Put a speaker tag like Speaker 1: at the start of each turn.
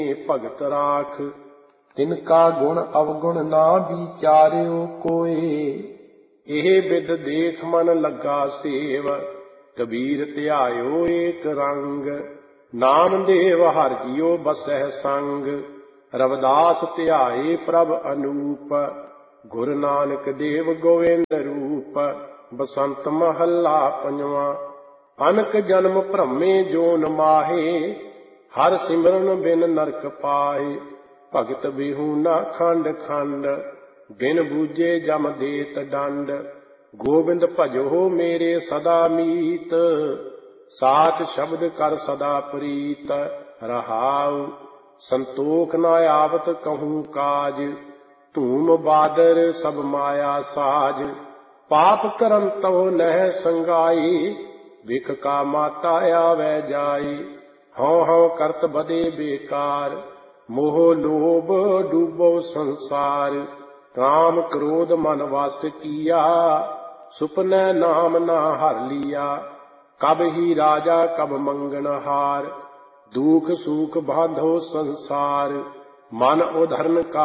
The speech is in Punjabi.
Speaker 1: ਭਗਤ ਰਾਖ। ਤਿਨਕਾ ਗੁਣ ਅਵਗੁਣ ਨਾ ਵਿਚਾਰਿਓ ਕੋਏ। ਇਹ ਬਿਦ ਦੇਖ ਮਨ ਲੱਗਾ ਸੇਵ, ਕਬੀਰ ਧਿਆਇਓ ਏਕ ਰੰਗ। ਨਾਮਦੇਵ ਹਰਿ ਜੀਉ ਬਸਹਿ ਸੰਗ, ਰਵਿਦਾਸ ਧਿਆਏ ਪ੍ਰਭ ਅਨੂਪ। ਗੁਰੂ ਨਾਨਕ ਦੇਵ ਗੋਵਿੰਦ ਰੂਪ, ਬਸੰਤ ਮਹੱਲਾ ਪੰਜਵਾਂ। ਅਨਕ ਜਨਮ ਭ੍ਰਮੇ ਜੋਨ ਮਾਹੇ, ਹਰਿ ਸਿਮਰਨ ਬਿਨ ਨਰਕ ਪਾਹੇ। ਭਗਤ ਬਿਹੂਨਾ ਖੰਡ ਖੰਡ, ਬਿਨ ਬੂਝੇ ਜਮ ਦੇਤ ਡੰਡ। ਗੋਬਿੰਦ ਭਜੋ ਮੇਰੇ ਸਦਾ ਮੀਤ, ਸਾਚ ਸ਼ਬਦ ਕਰ ਸਦਾ ਪ੍ਰੀਤ। ਰਹਾਉ ਸੰਤੋਖ ਨਾ ਆਵਤ ਕਹੂੰ ਕਾਜ, ਧੂਮ ਬਾਦਰ ਸਭ ਮਾਇਆ ਸਾਜ। ਪਾਪ ਕਰਮ ਤਉ ਨਹਿ ਸੰਗਾਈ, ਵਿਖ ਕਾ ਮਾਤਾ ਆਵੈ ਜਾਈ। ਹਉ ਹਉ ਕਰਤ ਬਦੇ ਬੇਕਾਰ, ਮੋਹ ਲੋਭ ਡੂਬੋ ਸੰਸਾਰ। ਕਾਮ ਕ੍ਰੋਧ ਮਨ ਵਸ ਕੀਆ, ਸੁਪਨੈ ਨਾਮ ਨਾ ਹਰਿ ਲੀਆ। ਕਬ ਹੀ ਰਾਜਾ ਕਬ ਮੰਗਣ ਹਾਰ, ਦੁਖ ਸੂਖ ਬਾਂਧੋ ਸੰਸਾਰ। ਮਨ ਉਧਰਨ ਕਾ